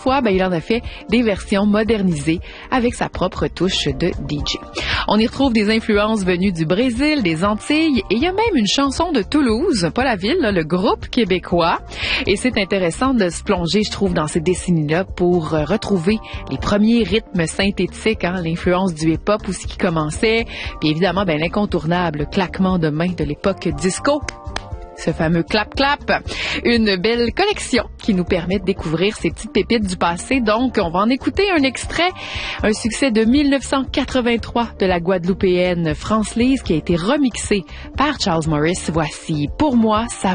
fois, il en a fait des versions modernisées avec sa propre touche de DJ. On y retrouve des influences venues du Brésil, des Antilles, et il y a même une chanson de Toulouse, pas la ville, le groupe québécois. Et c'est intéressant de se plonger, je trouve, dans ces décennies-là pour retrouver les premiers rythmes synthétiques, l'influence du hip-hop aussi qui commençait, puis évidemment, l'incontournable claquement de main de l'époque disco. Ce fameux clap-clap. Une belle collection qui nous permet de découvrir ces petites pépites du passé. Donc, on va en écouter un extrait, un succès de 1983 de la Guadeloupéenne France Lise qui a été remixé par Charles Morris. Voici « Pour moi, ça va ».